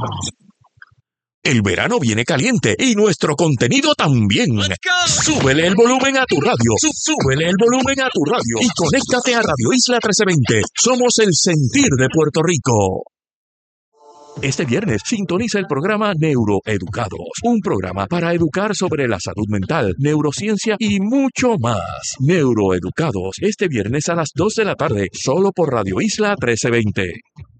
El verano viene caliente y nuestro contenido también. Súbele el volumen a tu radio. Súbele el volumen a tu radio. Y conéctate a Radio Isla 1320. Somos el sentir de Puerto Rico. Este viernes sintoniza el programa Neuroeducados, un programa para educar sobre la salud mental, neurociencia y mucho más. Neuroeducados, este viernes a las 2 de la tarde, solo por Radio Isla 1320.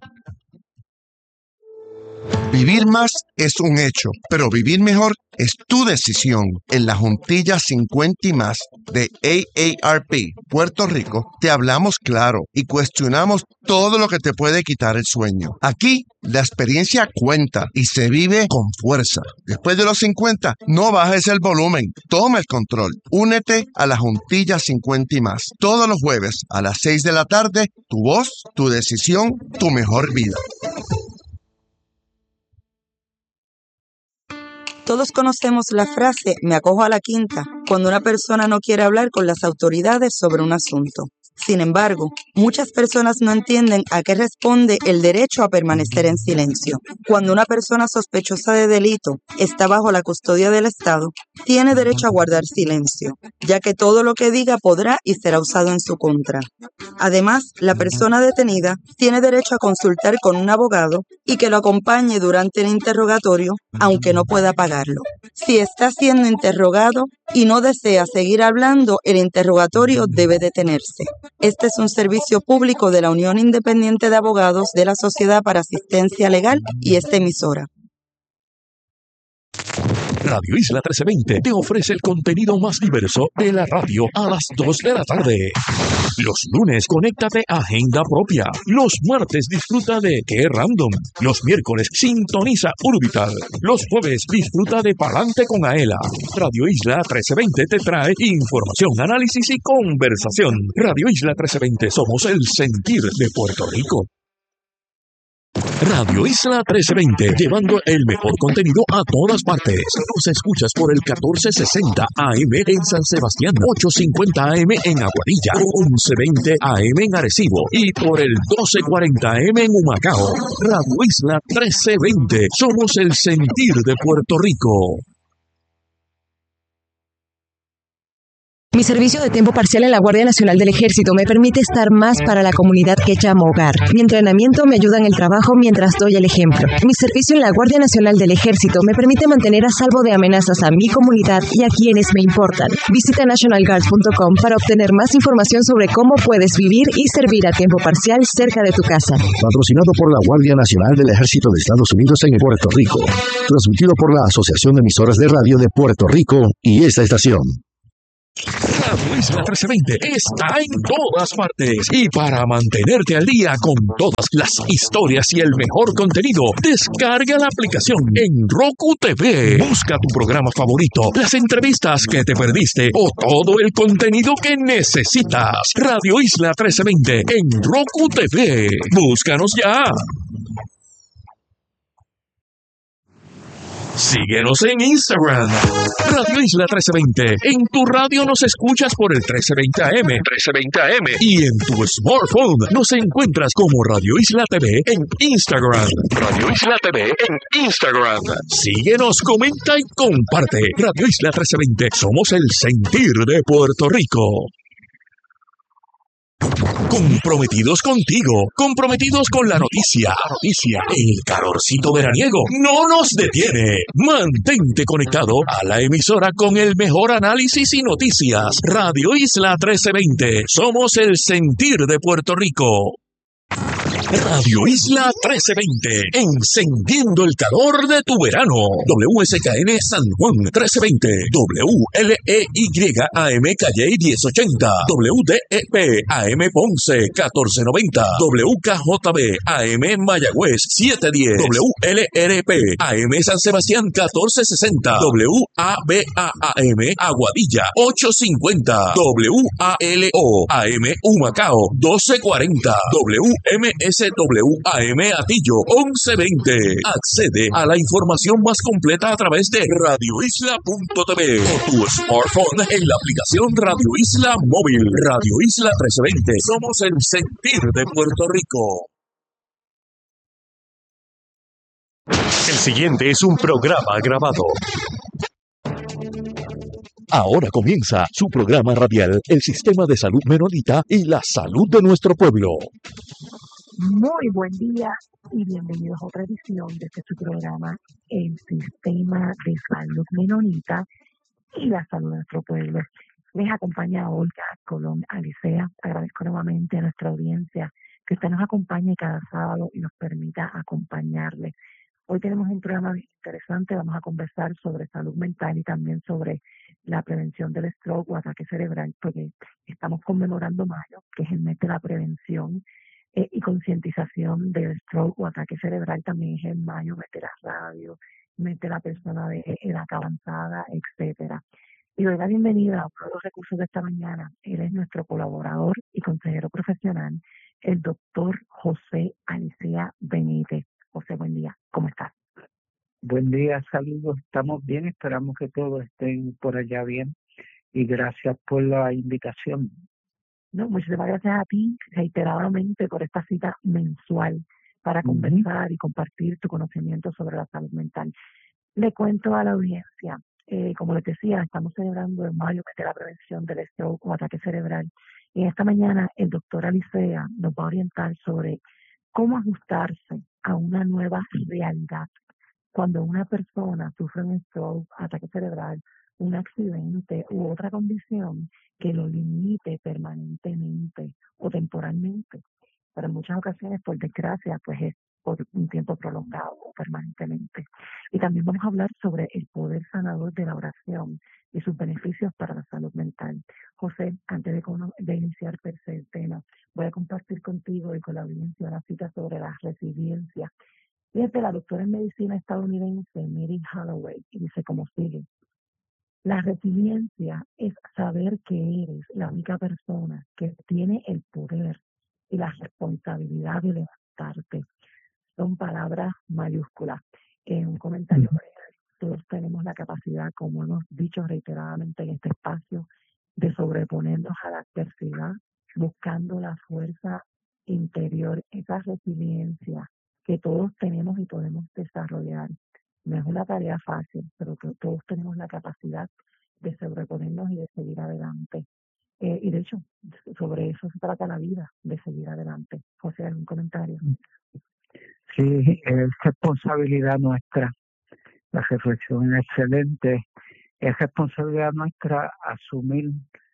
Vivir más es un hecho, pero vivir mejor es tu decisión. En la Juntilla 50 y más de AARP, Puerto Rico, te hablamos claro y cuestionamos todo lo que te puede quitar el sueño. Aquí, la experiencia cuenta y se vive con fuerza. Después de los 50, no bajes el volumen, toma el control. Únete a la Juntilla 50 y más. Todos los jueves a las 6 de la tarde, tu voz, tu decisión, tu mejor vida. Todos conocemos la frase "me acojo a la quinta" cuando una persona no quiere hablar con las autoridades sobre un asunto. Sin embargo, muchas personas no entienden a qué responde el derecho a permanecer en silencio. Cuando una persona sospechosa de delito está bajo la custodia del Estado, tiene derecho a guardar silencio, ya que todo lo que diga podrá y será usado en su contra. Además, la persona detenida tiene derecho a consultar con un abogado y que lo acompañe durante el interrogatorio, aunque no pueda pagarlo. Si está siendo interrogado y no desea seguir hablando, el interrogatorio debe detenerse. Este es un servicio público de la Unión Independiente de Abogados de la Sociedad para Asistencia Legal y esta emisora. Radio Isla 1320 te ofrece el contenido más diverso de la radio a las 2 de la tarde. Los lunes, conéctate a Agenda Propia. Los martes, disfruta de Qué Random. Los miércoles, sintoniza Urbital. Los jueves, disfruta de Palante con Aela. Radio Isla 1320 te trae información, análisis y conversación. Radio Isla 1320, somos el sentir de Puerto Rico. Radio Isla 1320, llevando el mejor contenido a todas partes. Nos escuchas por el 1460 AM en San Sebastián, 850 AM en Aguadilla, 1120 AM en Arecibo y por el 1240 AM en Humacao. Radio Isla 1320, somos el sentir de Puerto Rico. Mi servicio de tiempo parcial en la Guardia Nacional del Ejército me permite estar más para la comunidad que llamo hogar. Mi entrenamiento me ayuda en el trabajo mientras doy el ejemplo. Mi servicio en la Guardia Nacional del Ejército me permite mantener a salvo de amenazas a mi comunidad y a quienes me importan. Visita nationalguard.com para obtener más información sobre cómo puedes vivir y servir a tiempo parcial cerca de tu casa. Patrocinado por la Guardia Nacional del Ejército de Estados Unidos en Puerto Rico. Transmitido por la Asociación de Emisoras de Radio de Puerto Rico y esta estación. Radio Isla 1320 está en todas partes y para mantenerte al día con todas las historias y el mejor contenido, descarga la aplicación en Roku TV. Busca tu programa favorito, las entrevistas que te perdiste o todo el contenido que necesitas. Radio Isla 1320 en Roku TV. Búscanos ya. Síguenos en Instagram, Radio Isla 1320. En tu radio nos escuchas por el 1320 AM, y en tu smartphone nos encuentras como Radio Isla TV en Instagram. Radio Isla TV en Instagram. Síguenos, comenta y comparte. Radio Isla 1320, somos el sentir de Puerto Rico. Comprometidos contigo, comprometidos con la noticia. El calorcito veraniego no nos detiene. Mantente conectado a la emisora con el mejor análisis y noticias. Radio Isla 1320, somos el sentir de Puerto Rico. Radio Isla 1320, encendiendo el calor de tu verano. WSKN San Juan 1320, WLEY AM Calle 1080, WDEP AM Ponce 1490, WKJB AM Mayagüez 710, WLRP AM San Sebastián 1460, WABA-AM Aguadilla 850, WALO AM Humacao 1240, WMSWAM Atillo 1120. Accede a la información más completa a través de radioisla.tv o tu smartphone en la aplicación Radio Isla Móvil. Radio Isla 1320. Somos el sentir de Puerto Rico. El siguiente es un programa grabado. Ahora comienza su programa radial, El Sistema de Salud Menonita y la Salud de nuestro pueblo. Muy buen día y bienvenidos a otra edición de su programa, El Sistema de Salud Menonita y la Salud de nuestro pueblo. Les acompaña Olga Colón Alicea. Agradezco nuevamente a nuestra audiencia que usted nos acompañe cada sábado y nos permita acompañarle. Hoy tenemos un programa bien interesante. Vamos a conversar sobre salud mental y también sobre la prevención del stroke o ataque cerebral, porque estamos conmemorando mayo, que es el mes de la prevención y concientización del stroke o ataque cerebral. También es en mayo, mes de la radio, mes de la persona de edad avanzada, etcétera. Y doy la bienvenida a uno de los recursos de esta mañana. Él es nuestro colaborador y consejero profesional, el doctor José Alicea Benítez. José, buen día. ¿Cómo estás? Buen día, saludos. Estamos bien, esperamos que todos estén por allá bien. Y gracias por la invitación. No, muchísimas gracias a ti, reiteradamente, por esta cita mensual para conversar y compartir tu conocimiento sobre la salud mental. Le cuento a la audiencia, como les decía, estamos celebrando en mayo de la prevención del stroke o ataque cerebral. Y esta mañana el doctor Alicea nos va a orientar sobre cómo ajustarse a una nueva realidad cuando una persona sufre un stroke, ataque cerebral, un accidente u otra condición que lo limite permanentemente o temporalmente. Pero en muchas ocasiones, por desgracia, pues es por un tiempo prolongado o permanentemente. Y también vamos a hablar sobre el poder sanador de la oración y sus beneficios para la salud mental. José, antes de iniciar per se el tema, voy a compartir contigo y con la audiencia una cita sobre la resiliencia. Y es de la doctora en medicina estadounidense Mary Holloway, y dice como sigue: la resiliencia es saber que eres la única persona que tiene el poder y la responsabilidad de levantarte. Son palabras mayúsculas. En un comentario breve, todos tenemos la capacidad, como hemos dicho reiteradamente en este espacio, de sobreponernos a la adversidad, buscando la fuerza interior, esa resiliencia que todos tenemos y podemos desarrollar. No es una tarea fácil, pero que todos tenemos la capacidad de sobreponernos y de seguir adelante. Y de hecho, sobre eso se trata la vida, de seguir adelante. José, ¿algún comentario? Sí, es responsabilidad nuestra. La reflexión es excelente. Es responsabilidad nuestra asumir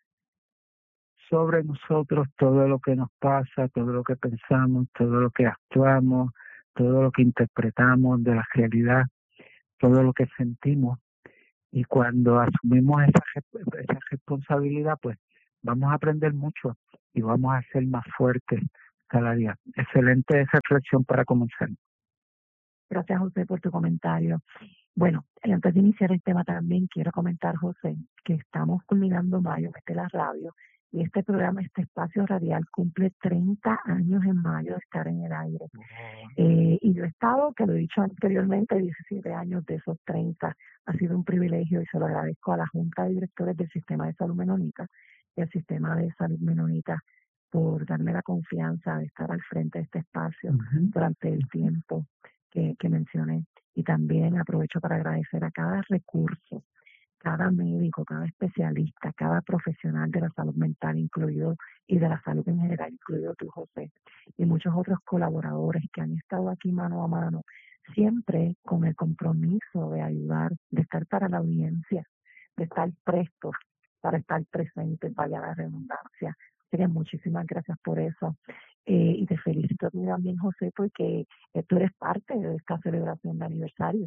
sobre nosotros todo lo que nos pasa, todo lo que pensamos, todo lo que actuamos, todo lo que interpretamos de la realidad, todo lo que sentimos. Y cuando asumimos esa responsabilidad, pues vamos a aprender mucho y vamos a ser más fuertes cada día. Excelente esa reflexión para comenzar. Gracias, José, por tu comentario. Bueno, antes de iniciar el tema también quiero comentar, José, que estamos culminando mayo, mes de la radio, y este programa, este espacio radial, cumple 30 años en mayo de estar en el aire. Y yo he estado, que lo he dicho anteriormente, 17 años de esos 30. Ha sido un privilegio y se lo agradezco a la Junta de Directores del Sistema de Salud Menonita y al Sistema de Salud Menonita por darme la confianza de estar al frente de este espacio durante el tiempo que mencioné. Y también aprovecho para agradecer a cada recurso, cada médico, cada especialista, cada profesional de la salud mental incluido y de la salud en general, incluido tú, José, y muchos otros colaboradores que han estado aquí mano a mano, siempre con el compromiso de ayudar, de estar para la audiencia, de estar prestos, para estar presentes, vaya la redundancia. Así que muchísimas gracias por eso. Y te felicito a ti también, José, porque tú eres parte de esta celebración de aniversario.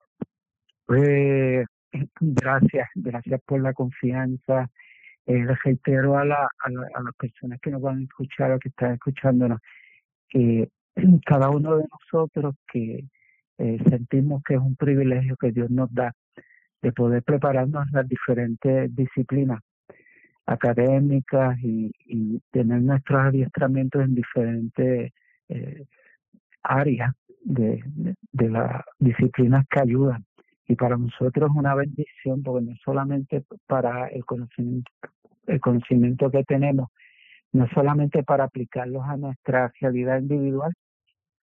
Pues gracias por la confianza. Les reitero a las personas que nos van a escuchar o que están escuchándonos que cada uno de nosotros que sentimos que es un privilegio que Dios nos da de poder prepararnos en las diferentes disciplinas académicas y tener nuestros adiestramientos en diferentes áreas de las disciplinas que ayudan. Y para nosotros es una bendición, porque no solamente para el conocimiento que tenemos, no solamente para aplicarlos a nuestra realidad individual,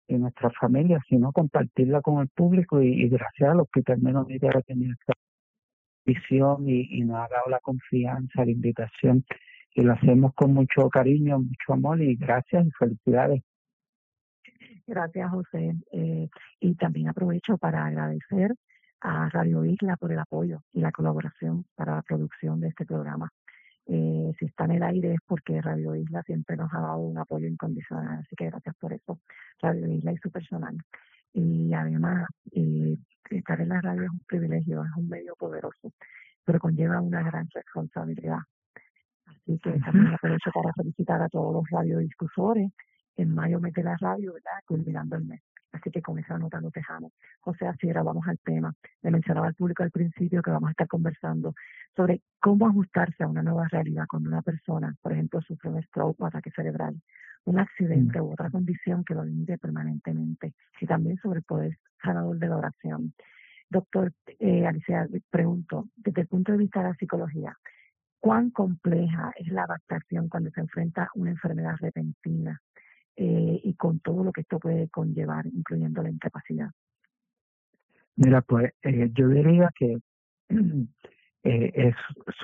y nuestra familia, sino compartirla con el público y gracias al Hospital Menonita que ha tenido esta visión y nos ha dado la confianza, la invitación, y lo hacemos con mucho cariño, mucho amor y gracias y felicidades. Gracias, José. Y también aprovecho para agradecer a Radio Isla por el apoyo y la colaboración para la producción de este programa. Si está en el aire es porque Radio Isla siempre nos ha dado un apoyo incondicional, así que gracias por eso, Radio Isla y su personal. Y además, estar en la radio es un privilegio, es un medio poderoso, pero conlleva una gran responsabilidad. Así que también aprovecho para felicitar a todos los radiodifusores. En mayo mete la radio, ¿verdad? Culminando el mes. Así que con esa nota nos dejamos. José Asiera, vamos al tema. Le mencionaba al público al principio que vamos a estar conversando sobre cómo ajustarse a una nueva realidad cuando una persona, por ejemplo, sufre un stroke o ataque cerebral, un accidente u otra condición que lo limite permanentemente. Y también sobre el poder sanador de la oración. Doctor Alicia, le pregunto, desde el punto de vista de la psicología, ¿cuán compleja es la adaptación cuando se enfrenta a una enfermedad repentina? Y con todo lo que esto puede conllevar, incluyendo la incapacidad. Mira, pues yo diría que es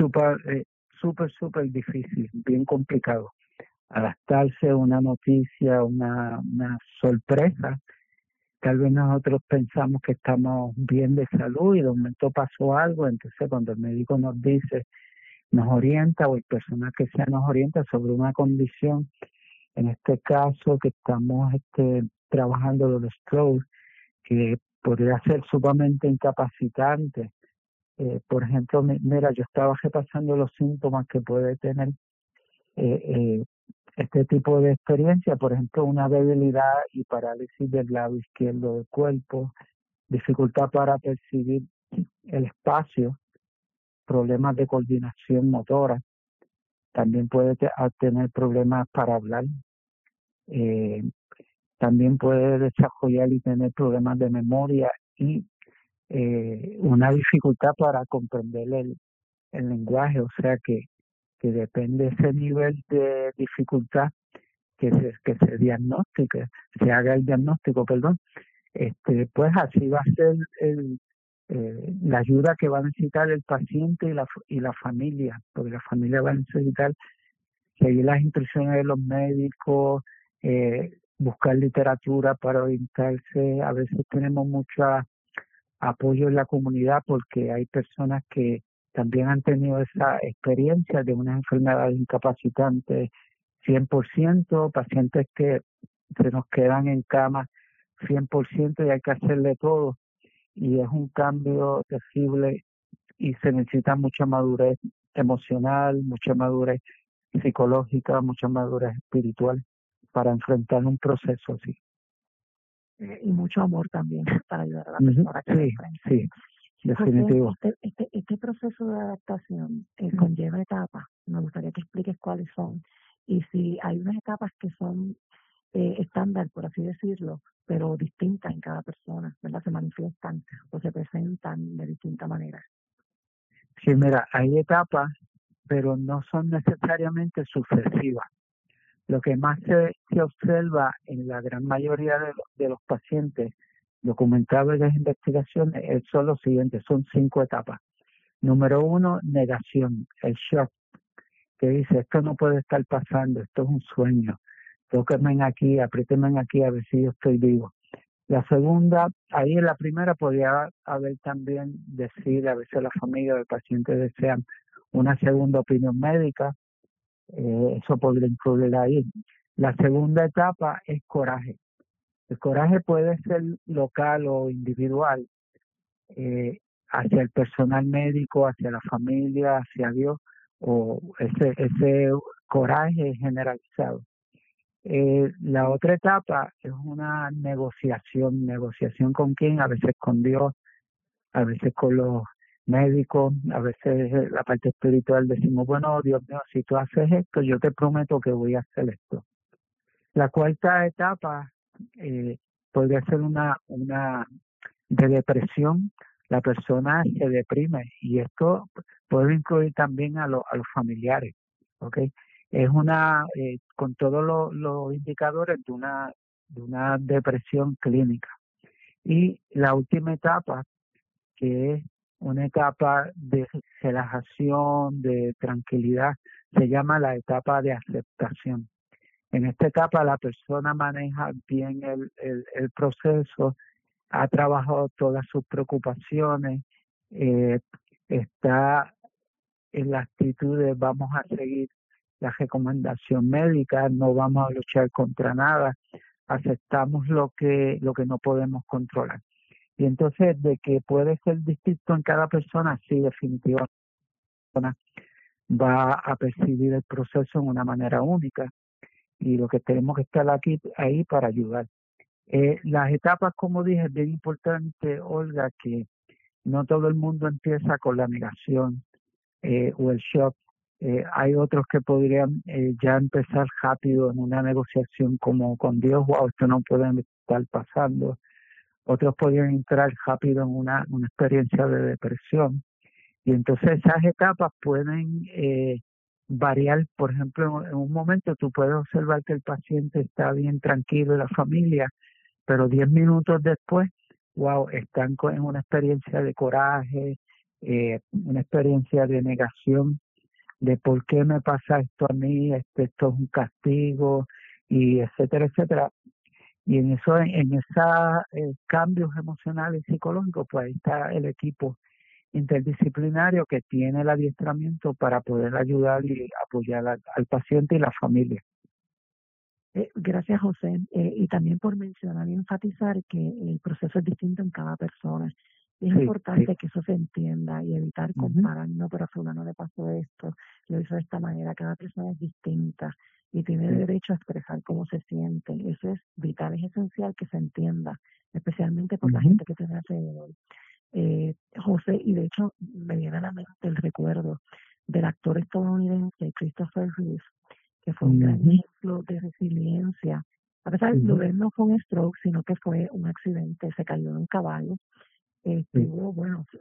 súper difícil, bien complicado adaptarse a una noticia, una sorpresa. Tal vez nosotros pensamos que estamos bien de salud y de momento pasó algo, entonces cuando el médico nos dice, nos orienta, o el personal que sea nos orienta sobre una condición, en este caso que estamos trabajando de los stroke, que podría ser sumamente incapacitante. Por ejemplo, mira, yo estaba repasando los síntomas que puede tener este tipo de experiencia, por ejemplo, una debilidad y parálisis del lado izquierdo del cuerpo, dificultad para percibir el espacio, problemas de coordinación motora, también puede tener problemas para hablar, también puede desarrollar y tener problemas de memoria y una dificultad para comprender el lenguaje, o sea que depende de ese nivel de dificultad que se diagnostique, se haga el diagnóstico, perdón, pues así va a ser la ayuda que va a necesitar el paciente y la familia, porque la familia va a necesitar seguir las instrucciones de los médicos, buscar literatura para orientarse. A veces tenemos mucho apoyo en la comunidad porque hay personas que también han tenido esa experiencia de una enfermedad incapacitante 100%, pacientes que se nos quedan en cama 100% y hay que hacerle todo. Y es un cambio terrible y se necesita mucha madurez emocional, mucha madurez psicológica, mucha madurez espiritual para enfrentar un proceso así. Y mucho amor también para ayudar a la persona que sí, sí, definitivo. José, este proceso de adaptación conlleva etapas. Me gustaría que expliques cuáles son. Y si hay unas etapas que son estándar, por así decirlo, pero distintas en cada persona, ¿verdad? Se manifiestan o se presentan de distinta manera. Sí, mira, hay etapas, pero no son necesariamente sucesivas. Lo que más se observa en la gran mayoría de los pacientes documentados en las investigaciones son los siguientes, son 5 etapas. Número 1, negación, el shock, que dice, esto no puede estar pasando, esto es un sueño, tóquenme aquí, apriétenme aquí a ver si yo estoy vivo. La segunda, ahí en la primera podría haber también decir, a veces la familia del paciente desean una segunda opinión médica, eso podría incluir ahí. La segunda etapa es coraje. El coraje puede ser local o individual, hacia el personal médico, hacia la familia, hacia Dios, o ese coraje generalizado. La otra etapa es una negociación con quién, a veces con Dios, a veces con los médicos, a veces la parte espiritual decimos, bueno, Dios mío, si tú haces esto, yo te prometo que voy a hacer esto. La cuarta etapa podría ser una de depresión. La persona se deprime y esto puede incluir también a los familiares, ¿ok? Es con todos los indicadores de una de una depresión clínica. Y la última etapa, que es una etapa de relajación, de tranquilidad, se llama la etapa de aceptación. En esta etapa la persona maneja bien el proceso, ha trabajado todas sus preocupaciones, está en la actitud de vamos a seguir la recomendación médica, no vamos a luchar contra nada, aceptamos lo que no podemos controlar. Y entonces, de que puede ser distinto en cada persona, sí, definitivamente va a percibir el proceso en una manera única, y lo que tenemos que estar ahí para ayudar. Las etapas, como dije, es bien importante, Olga, que no todo el mundo empieza con la negación o el shock. Hay otros que podrían ya empezar rápido en una negociación como con Dios, wow, esto no puede estar pasando. Otros podrían entrar rápido en una experiencia de depresión. Y entonces esas etapas pueden variar. Por ejemplo, en un momento tú puedes observar que el paciente está bien tranquilo y la familia, pero 10 minutos después, wow, están en una experiencia de coraje, una experiencia de negación, de por qué me pasa esto a mí, esto es un castigo, y etcétera, etcétera. Y en esos cambios emocionales y psicológicos, pues ahí está el equipo interdisciplinario que tiene el adiestramiento para poder ayudar y apoyar al paciente y la familia. Gracias, José. Y también por mencionar y enfatizar que el proceso es distinto en cada persona. Y es importante que eso se entienda y evitar comparar, no, pero a fulano le pasó esto, lo hizo de esta manera. Cada persona es distinta y tiene derecho a expresar cómo se siente. Eso es vital, es esencial que se entienda, especialmente por la gente que tiene alrededor. José, y de hecho me viene a la mente el recuerdo del actor estadounidense Christopher Reeve, que fue un gran ejemplo de resiliencia. A pesar de que no fue un stroke, sino que fue un accidente, se cayó de un caballo, estuvo,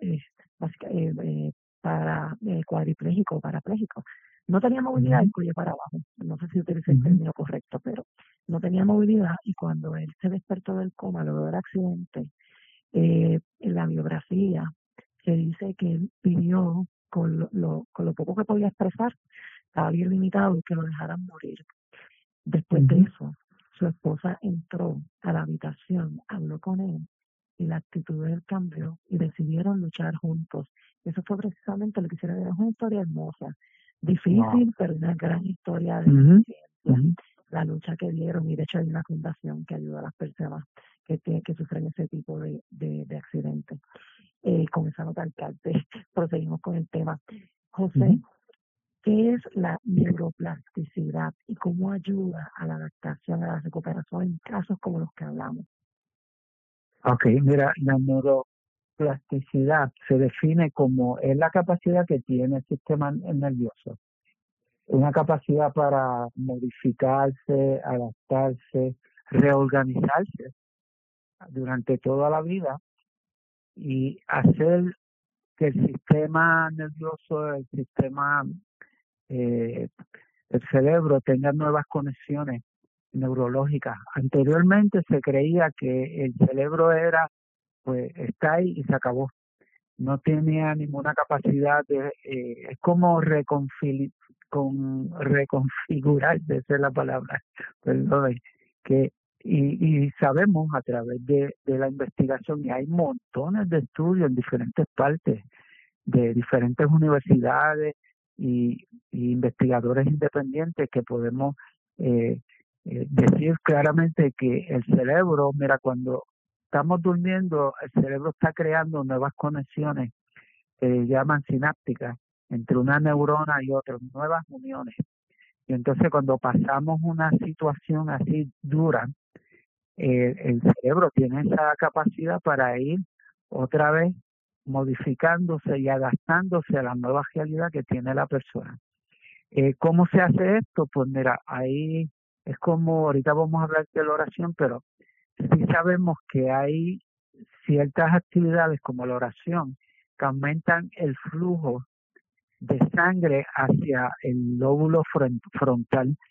cuadripléjico, parapléjico. No tenía movilidad, el cuello para abajo. No sé si utilicé el término correcto, pero no tenía movilidad, y cuando él se despertó del coma luego del accidente, en la biografía se dice que él pidió con lo poco que podía expresar, estaba bien limitado, y que lo dejaran morir. Después de eso, su esposa entró a la habitación, habló con él, y la actitud de él cambió, y decidieron luchar juntos. Eso fue precisamente lo que hicieron. Es una historia hermosa, difícil, pero una gran historia de resiliencia. La lucha que dieron, y de hecho hay una fundación que ayuda a las personas que sufren ese tipo de accidentes. Con esa nota al cárcel, proseguimos con el tema. José, ¿qué es la neuroplasticidad y cómo ayuda a la adaptación, a la recuperación en casos como los que hablamos? Ok, mira, la neuroplasticidad se define como es la capacidad que tiene el sistema nervioso, una capacidad para modificarse, adaptarse, reorganizarse durante toda la vida y hacer que el sistema nervioso, el cerebro tenga nuevas conexiones neurológicas. Anteriormente se creía que el cerebro pues está ahí y se acabó. No tenía ninguna capacidad es como reconfigurar, esa es la palabra, perdón, y sabemos a través de la investigación, y hay montones de estudios en diferentes partes, de diferentes universidades y investigadores independientes, que podemos decir claramente que el cerebro, mira, cuando estamos durmiendo, el cerebro está creando nuevas conexiones que llaman sinápticas entre una neurona y otra, nuevas uniones. Y entonces cuando pasamos una situación así dura, el cerebro tiene esa capacidad para ir otra vez modificándose y adaptándose a la nueva realidad que tiene la persona. ¿Cómo se hace esto? Pues mira, ahí es como, ahorita vamos a hablar de la oración, pero sí sabemos que hay ciertas actividades como la oración que aumentan el flujo de sangre hacia el lóbulo frontal,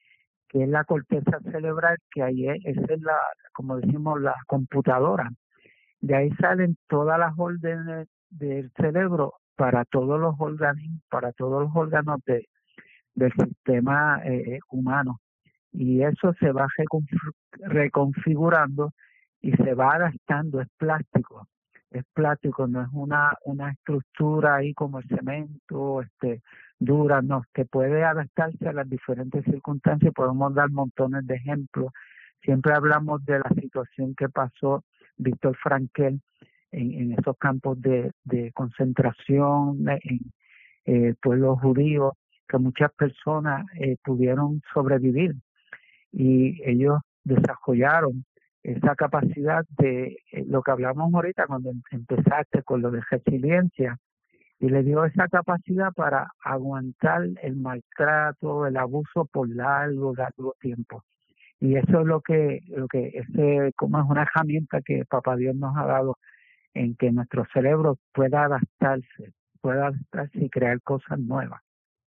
que es la corteza cerebral, que ahí esa es la, como decimos, la computadora. De ahí salen todas las órdenes del cerebro para todos los organismos, para todos los órganos del sistema humano. Y eso se va reconfigurando y se va adaptando, es plástico, no es una estructura ahí como el cemento, dura, no, que puede adaptarse a las diferentes circunstancias. Podemos dar montones de ejemplos. Siempre hablamos de la situación que pasó Víctor Frankl en esos campos de concentración en el pueblo judío, que muchas personas pudieron sobrevivir, y ellos desarrollaron esa capacidad de lo que hablamos ahorita cuando empezaste con lo de resiliencia, y le dio esa capacidad para aguantar el maltrato, el abuso por largo tiempo. Y eso es lo que como es una herramienta que Papá Dios nos ha dado, en que nuestro cerebro pueda adaptarse y crear cosas nuevas.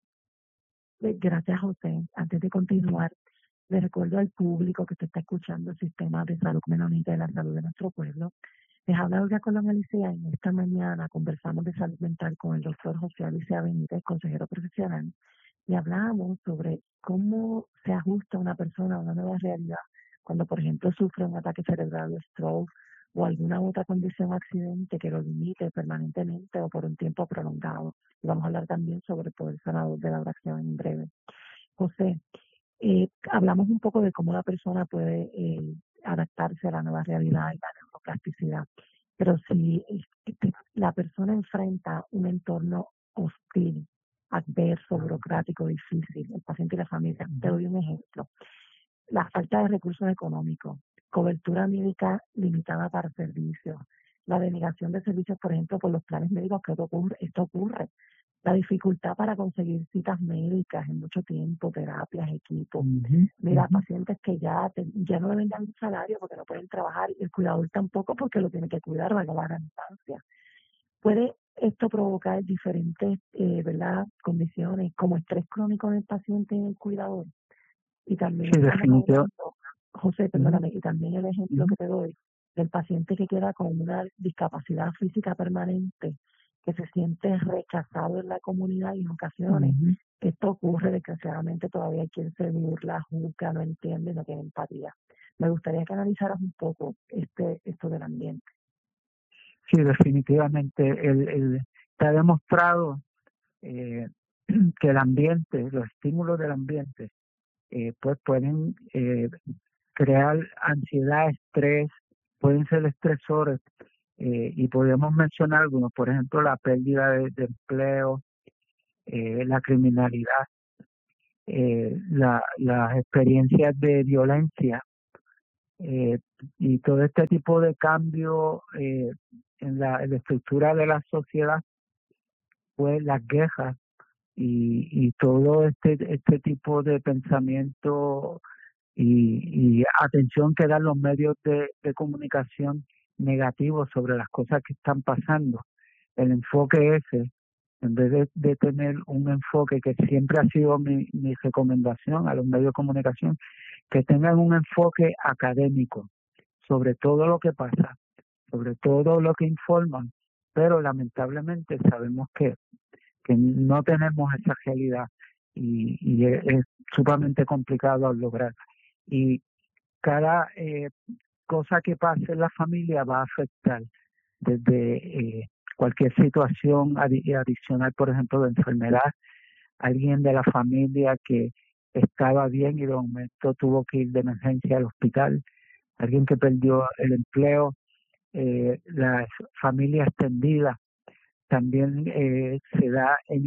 Gracias, José. Antes de continuar, le recuerdo al público que te está escuchando el Sistema de Salud Menonita de la Salud de nuestro pueblo. Les habla Olga Colón Alicea. En esta mañana conversamos de salud mental con el doctor José Alicea Benítez, consejero profesional, y hablamos sobre cómo se ajusta una persona a una nueva realidad cuando, por ejemplo, sufre un ataque cerebral o stroke o alguna otra condición o accidente que lo limite permanentemente o por un tiempo prolongado. Y vamos a hablar también sobre el poder sanador de la oración en breve. José, hablamos un poco de cómo la persona puede adaptarse a la nueva realidad y la neuroplasticidad, pero si la persona enfrenta un entorno hostil, adverso, burocrático, difícil, el paciente y la familia, te doy un ejemplo: la falta de recursos económicos, cobertura médica limitada para servicios, la denegación de servicios, por ejemplo, por los planes médicos, que esto ocurre, la dificultad para conseguir citas médicas en mucho tiempo, terapias, equipos. Mira, pacientes que ya no deben dar un salario porque no pueden trabajar, y el cuidador tampoco porque lo tiene que cuidar, valga la redundancia. Puede esto provocar diferentes condiciones como estrés crónico en el paciente y en el cuidador. Y también, sí, definitivamente. José, perdóname, y también el ejemplo que te doy del paciente que queda con una discapacidad física permanente, que se siente rechazado en la comunidad, y en ocasiones esto ocurre desgraciadamente. Todavía hay quien se burla, juzga, no entiende, no tiene empatía. Me gustaría que analizaras un poco esto del ambiente. Sí, definitivamente. Está demostrado que el ambiente, los estímulos del ambiente, pues pueden crear ansiedad, estrés, pueden ser estresores, y podemos mencionar algunos, por ejemplo, la pérdida de empleo, la criminalidad, las experiencias de violencia, y todo este tipo de cambio en la estructura de la sociedad, pues las guerras y todo este tipo de pensamiento y atención que dan los medios de comunicación negativos sobre las cosas que están pasando. El enfoque ese, en vez de tener un enfoque que siempre ha sido mi recomendación a los medios de comunicación, que tengan un enfoque académico sobre todo lo que pasa, sobre todo lo que informan, pero lamentablemente sabemos que no tenemos esa realidad, y es sumamente complicado lograr. Y cada cosa que pase en la familia va a afectar, desde cualquier situación adicional, por ejemplo, de enfermedad, alguien de la familia que estaba bien y de momento tuvo que ir de emergencia al hospital, alguien que perdió el empleo, la familia extendida también se da en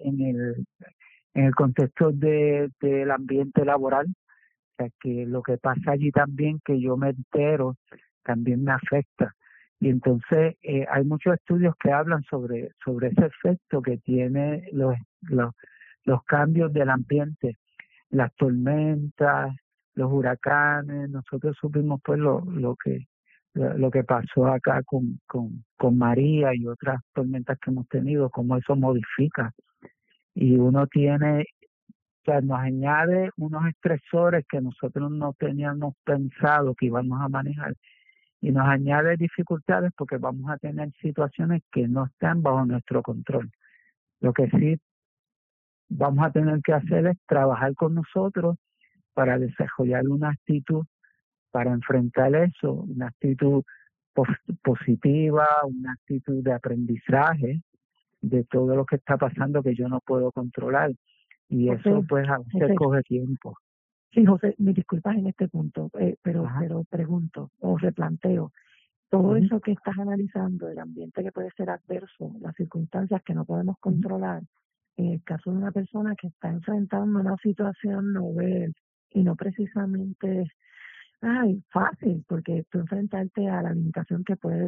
el contexto del ambiente laboral. O sea, que lo que pasa allí también, que yo me entero, también me afecta. Y entonces hay muchos estudios que hablan sobre ese efecto que tiene los cambios del ambiente, las tormentas, los huracanes. Nosotros supimos pues lo que pasó acá con María y otras tormentas que hemos tenido, cómo eso modifica. Y uno tiene O sea, nos añade unos estresores que nosotros no teníamos pensado que íbamos a manejar y nos añade dificultades porque vamos a tener situaciones que no están bajo nuestro control. Lo que sí vamos a tener que hacer es trabajar con nosotros para desarrollar una actitud para enfrentar eso, una actitud positiva, una actitud de aprendizaje de todo lo que está pasando que yo no puedo controlar. Y José, eso pues a veces coge tiempo. Sí, José, me disculpas en este punto, pero pregunto o replanteo. Todo eso que estás analizando, el ambiente que puede ser adverso, las circunstancias que no podemos controlar, en el caso de una persona que está enfrentando una situación novel y no precisamente fácil, porque tú enfrentarte a la limitación que puede